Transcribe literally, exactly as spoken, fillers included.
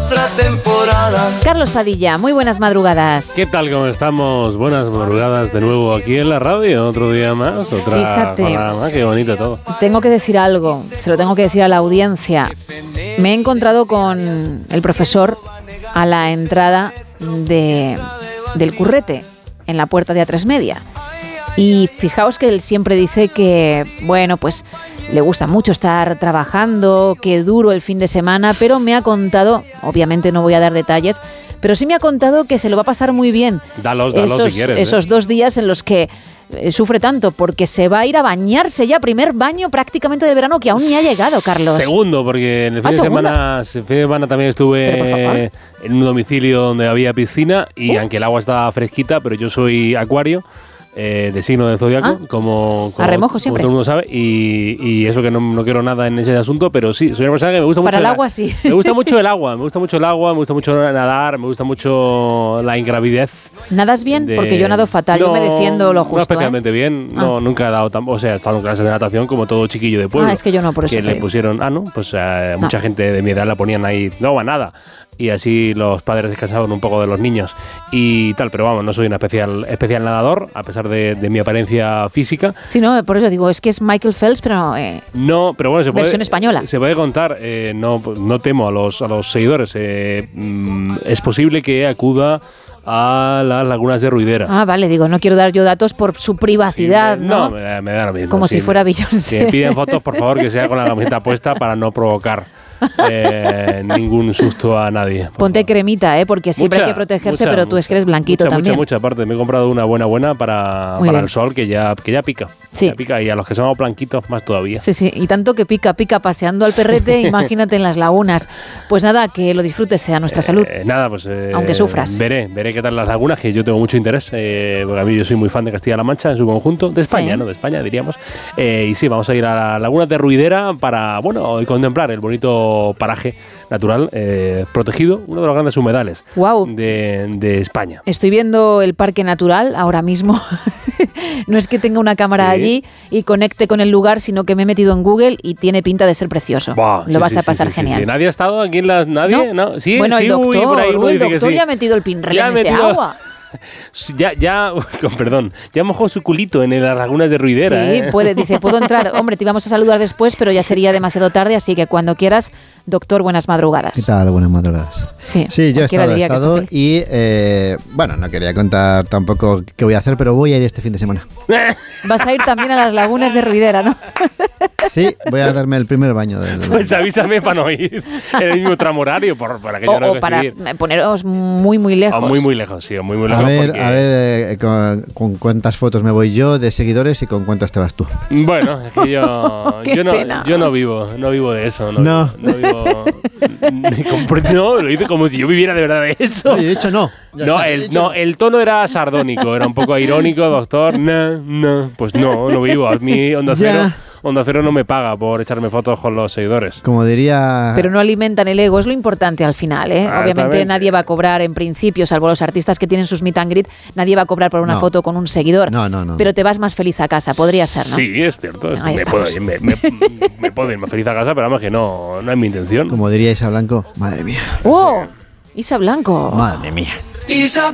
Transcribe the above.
otra temporada. Carlos Padilla, muy buenas madrugadas. ¿Qué tal? ¿Cómo estamos? Buenas madrugadas de nuevo aquí en la radio. Otro día más, otra Fíjate, jornada más. Qué bonito todo. Tengo que decir algo, se lo tengo que decir a la audiencia. Me he encontrado con el profesor a la entrada de, del Currete, en la puerta de A tres Media. Y fijaos que él siempre dice que, bueno, pues le gusta mucho estar trabajando, que duro el fin de semana, pero me ha contado, obviamente no voy a dar detalles, pero sí me ha contado que se lo va a pasar muy bien. Dalos, dalos esos, si quieres. Esos ¿eh? dos días en los que eh, sufre tanto, porque se va a ir a bañarse ya, primer baño prácticamente de verano que aún ni ha llegado, Carlos. Segundo, porque en el fin ¿Ah, de segunda? semana, el fin de semana también Pero, por estuve favor. en un domicilio donde había piscina y Uh. aunque el agua estaba fresquita, pero yo soy acuario. Eh, de signo del zodiaco, Ah, como, como, a remojo como siempre. todo el mundo sabe, y, y eso que no, no quiero nada en ese asunto, pero sí, soy una persona que me gusta Para mucho el la- agua, sí. me gusta mucho el agua, me gusta mucho el agua, me gusta mucho nadar, me gusta mucho la ingravidez. ¿Nadas bien? de- Porque yo nado fatal, yo me No, defiendo lo justo. No especialmente bien, no, Ah. nunca he dado tan, o sea, he estado en clases de natación como todo chiquillo de pueblo. Ah, es que yo no, por eso que te le digo. pusieron, ah, no, pues eh, No. mucha gente de mi edad la ponían ahí, no va nada. Y así los padres descansaban un poco de los niños y tal, pero vamos, no soy un especial, especial nadador, a pesar de, de mi apariencia física. Sí, no, por eso digo, es que es Michael Phelps, pero eh, No, pero bueno, se puede, Versión española. Se puede contar, eh, no, no temo a los, a los seguidores. eh, mm, es posible que acuda a las lagunas de Ruidera. ah, vale, digo, no quiero dar yo datos por su privacidad, Sí, me- ¿no? me, da- me da lo mismo. Como sí, si fuera me- Beyoncé. Si me piden fotos, por favor, que sea con la camiseta puesta para no provocar eh, ningún susto a nadie. por Ponte favor. cremita, ¿eh? Porque siempre Mucha, hay que protegerse, mucha, pero tú es que eres blanquito mucha, también. Mucha, mucha parte. Me he comprado una buena buena para, Muy para bien. el sol, que ya, que ya pica. Sí. Ya pica. Y a los que somos blanquitos, más todavía. Sí, sí, y tanto que pica, pica paseando al perrete, imagínate en las lagunas. Pues nada, que lo disfrutes, sea nuestra salud. Eh, nada, pues. eh, Aunque sufras. Veré, veré qué tal las lagunas, que yo tengo mucho interés. Eh, porque a mí yo soy muy fan de Castilla-La Mancha en su conjunto. De España, Sí. ¿no? De España, diríamos. Eh, y sí, vamos a ir a las lagunas de Ruidera para, bueno, contemplar el bonito paraje natural eh, protegido, uno de los grandes humedales Guau. de, de España. Estoy viendo el Parque Natural ahora mismo. No es que tenga una cámara Sí. allí y conecte con el lugar, sino que me he metido en Google y tiene pinta de ser precioso. Buah, Lo sí, vas sí, a sí, pasar sí, sí, genial. sí. ¿Nadie ha estado aquí en las... ¿Nadie? ¿No? ¿No? Sí, Bueno, sí, el doctor, uy, por ahí uno uy, el dice que doctor sí. ya ha metido el pinrel Ya en ha ese metido- agua. Ya, ya, con perdón, ya mojó su culito en las lagunas de Ruidera. Sí, ¿eh? puede, dice, puedo entrar. Hombre, te íbamos a saludar después, pero ya sería demasiado tarde, así que cuando quieras, doctor, buenas madrugadas. ¿Qué tal? Buenas madrugadas. Sí, Sí, yo he cualquiera estado, he diría que estado está feliz. y, eh, bueno, no quería contar tampoco qué voy a hacer, pero voy a ir este fin de semana. Vas a ir también a las lagunas de Ruidera, ¿no? Sí, voy a darme el primer baño. Del, Pues avísame para no ir en el mismo tramo horario, por, para que yo O, no o para coincidir. poneros muy, muy lejos. O muy, muy lejos, sí, o muy, muy lejos. a ver, porque- a ver eh, con, con cuántas fotos me voy yo de seguidores y con cuántas te vas tú. Bueno, es que yo, Qué yo, no, pena. yo no vivo, no vivo de eso. No. No. No vivo. ni compre- no, lo dice como si yo viviera de verdad de eso. Oye, de hecho, no. Ya No está, he el, dicho no, el tono era sardónico, era un poco irónico, doctor. No, no, pues no, no vivo. A mí Onda Ya. Cero, Onda Cero no me paga por echarme fotos con los seguidores. Como diría... Pero no alimentan el ego, es lo importante al final, ¿eh? Ah, Obviamente exactamente. nadie va a cobrar en principio, salvo los artistas que tienen sus meet and greet, nadie va a cobrar por una No. foto con un seguidor. No, no, no. Pero te vas más feliz a casa, podría ser, ¿no? Sí, es cierto. es- Ahí me, puedo, estamos. ir, me, me, me puedo ir más feliz a casa, pero vamos que no, no es mi intención. Como diría Isa Blanco, madre mía, ¡Oh! Isa Blanco. madre mía. Isa